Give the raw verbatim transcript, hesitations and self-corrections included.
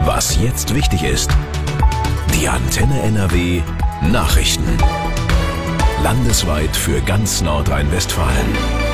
Was jetzt wichtig ist. Die Antenne N R W Nachrichten. Landesweit für ganz Nordrhein-Westfalen.